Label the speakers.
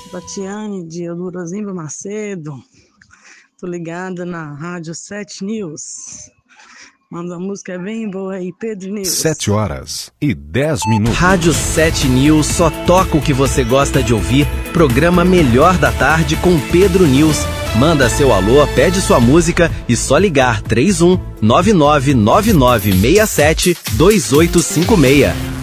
Speaker 1: Tatiane de Eldorozimba Macedo. Tô ligada na Rádio 7 News. Manda uma música bem boa aí, Pedro News.
Speaker 2: 7h10.
Speaker 3: Rádio 7 News só toca o que você gosta de ouvir. Programa Melhor da Tarde com Pedro News. Manda seu alô, pede sua música e só ligar 31 999967 2856.